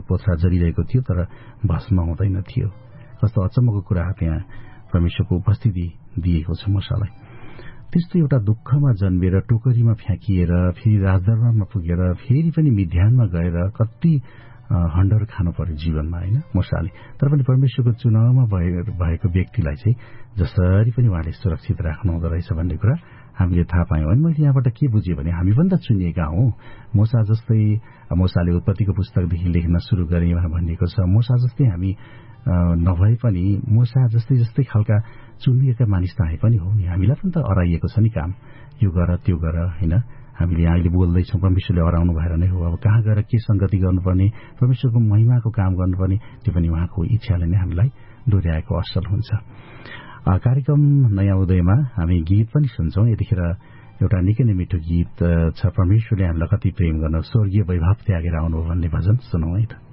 पोथ्रा जरिरहेको थियो तर भस्म हुँदैन थियो। कस्तो अचम्मको कुरा त्यहाँ परमेश्वरको उपस्थिति दिएको छ मूसालाई। त्यस्तो एउटा दुःखमा जन्मेर टोकरीमा फ्याँकिएर फेरि राजदरबारमा पुगेर फेरि पनि मिध्यानमा गएर कति हन्डर खानु पर्यो जीवनमा, होइन मूसाले। तर पनि परमेश्वरको चुनावमा भएको व्यक्तिलाई चाहिँ जसरी पनि उहाँले सुरक्षित राख्नु हुँदो रहेछ भन्ने कुरा हामीले थाहा पायौँ। अनि मैले यहाँबाट के बुझेँ भने हामी पनि त चुनिएका हौं। मूसा जस्तै मूसाले उत्पत्तिको पुस्तकदेखि लेख्न सुरु गरे भनिएको छ। मूसा जस्तै हामी नभए पनि मूसा जस्तै जस्तै खालका चुनिएका मानिस त हामी पनि हो नि। हामीलाई पनि त अराइएको छ नि काम, यो गर त्यो गर, होइन। हामीले अहिले बोल्दैछौँ, परमेश्वरले अराउनु भएर नै हो। अब कहाँ गएर के संगति गर्नुपर्ने, परमेश्वरको महिमाको काम गर्नुपर्ने, त्यो पनि उहाँको इच्छाले नै हामीलाई डोर्याएको असल हुन्छ। कार्यक्रम नयाँ उदयमा हामी गीत पनि सुन्छौं। यतिखेर एउटा निकै नै मिठो गीत छ, परमेश्वरले हामीलाई कति प्रेम गर्न स्वर्गीय वैभव त्यागेर आउनु भन्ने भजन सुनौँ है त।